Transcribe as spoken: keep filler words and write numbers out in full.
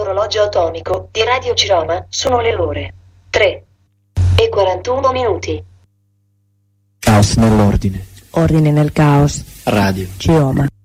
dall'orologio atomico di Radio Ciroma sono le ore tre e quarantuno minuti. Caos nell'ordine. Ordine nel caos. Radio Ciroma.